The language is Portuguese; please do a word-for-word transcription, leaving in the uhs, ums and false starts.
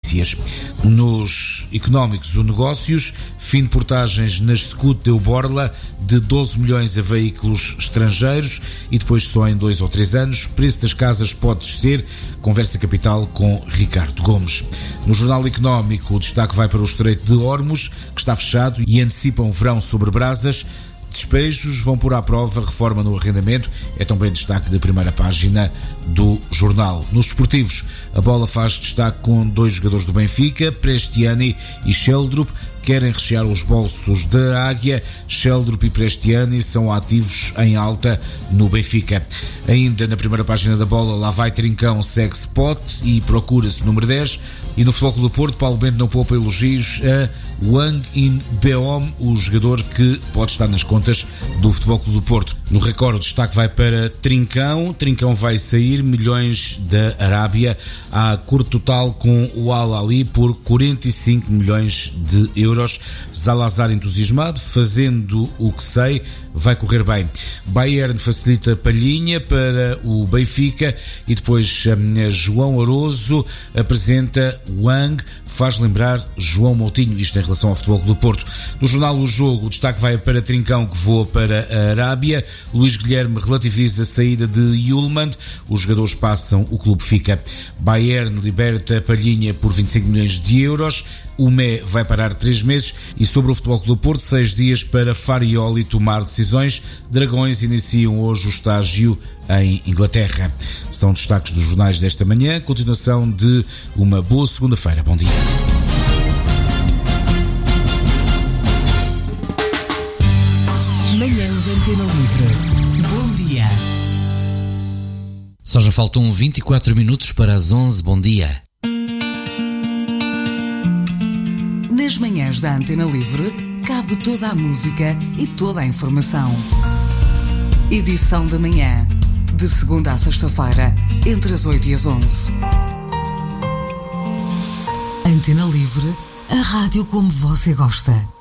notícias. Nos económicos, o negócios, fim de portagens na Scoot deu borla de doze milhões a veículos estrangeiros e depois só em dois ou três anos. Preço das casas pode descer. Conversa Capital com Ricardo Gomes. No Jornal Económico, o destaque vai para o Estreito de Hormuz, que está fechado e antecipa um verão sobre brasas. Despejos vão pôr à prova reforma no arrendamento, é também destaque da primeira página do jornal. Nos desportivos, a bola faz destaque com dois jogadores do Benfica, Prestiani e Sheldrup, querem rechear os bolsos da Águia. Sheldrup e Prestiani são ativos em alta no Benfica. Ainda na primeira página da bola, lá vai Trincão, segue spot e procura-se o número dez. E no Futebol Clube do Porto, Paulo Bento não poupa elogios a Wang In-beom, o jogador que pode estar nas contas do Futebol Clube do Porto. No Record, o destaque vai para Trincão. Trincão vai sair, milhões da Arábia, a acordo total com o Al-Ahly por quarenta e cinco milhões de euros. Zalazar entusiasmado, fazendo o que sei, vai correr bem. Bayern facilita palhinha para o Benfica e depois um, João Aroso apresenta Wang, faz lembrar João Moutinho, isto em relação ao Futebol Clube do Porto. No jornal O Jogo, o destaque vai para Trincão, que voa para a Arábia. Luís Guilherme relativiza a saída de Yulman, os jogadores passam, o clube fica. Bayern liberta Palhinha por vinte e cinco milhões de euros. O M E vai parar três meses e sobre o Futebol Clube do Porto, seis dias para Farioli tomar decisões. Dragões iniciam hoje o estágio em Inglaterra. São destaques dos jornais desta manhã. Continuação de uma boa segunda-feira. Bom dia. Manhãs Antena Livre. Bom dia. Só já faltam vinte e quatro minutos para as onze. Bom dia. Nas manhãs da Antena Livre, cabe toda a música e toda a informação. Edição da manhã, de segunda a sexta-feira, entre as oito e as onze. Antena Livre, a rádio como você gosta.